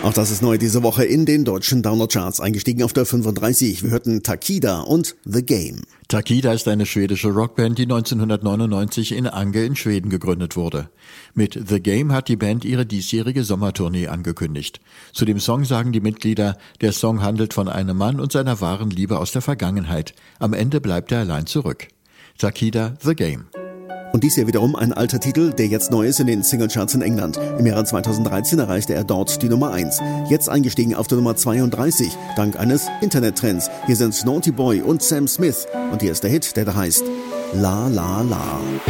Auch das ist neu diese Woche in den deutschen Download-Charts, eingestiegen auf der 35. Wir hörten Takida und The Game. Takida ist eine schwedische Rockband, die 1999 in Ange in Schweden gegründet wurde. Mit The Game hat die Band ihre diesjährige Sommertournee angekündigt. Zu dem Song sagen die Mitglieder, der Song handelt von einem Mann und seiner wahren Liebe aus der Vergangenheit. Am Ende bleibt er allein zurück. Takida, The Game. Und dies hier wiederum ein alter Titel, der jetzt neu ist in den Singlecharts in England. Im Jahre 2013 erreichte er dort die Nummer 1. Jetzt eingestiegen auf der Nummer 32, dank eines Internettrends. Hier sind Naughty Boy und Sam Smith. Und hier ist der Hit, der da heißt La La La.